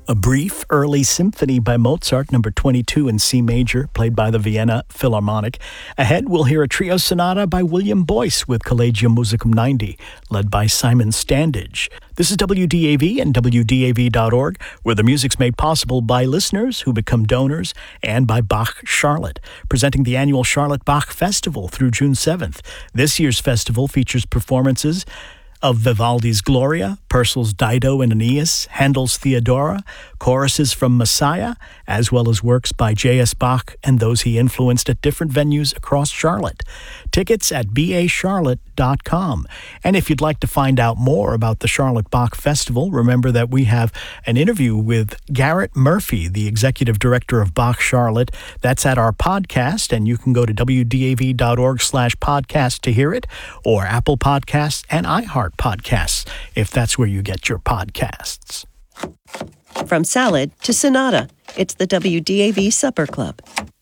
A brief early symphony by Mozart, number 22 in C major, played by the Vienna Philharmonic. Ahead, we'll hear a trio sonata by William Boyce with Collegium Musicum 90, led by Simon Standage. This is WDAV and WDAV.org, where the music's made possible by listeners who become donors and by Bach Charlotte, presenting the annual Charlotte Bach Festival through June 7th. This year's festival features performances of Vivaldi's Gloria, Purcell's Dido and Aeneas, Handel's Theodora, choruses from Messiah, as well as works by J.S. Bach and those he influenced at different venues across Charlotte. Tickets at bacharlotte.com. And if you'd like to find out more about the Charlotte Bach Festival, remember that we have an interview with Garrett Murphy, the executive director of Bach Charlotte. That's at our podcast, and you can go to wdav.org/podcast to hear it, or Apple Podcasts and iHeart Podcasts, if that's where you get your podcasts. From salad to sonata, it's the WDAV Supper Club.